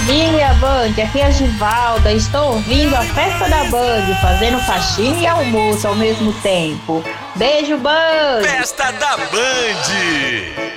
dia, Band. Aqui é a Givalda. Estou ouvindo a festa da Band, fazendo faxina e almoço ao mesmo tempo. Beijo, Band. Festa da Band.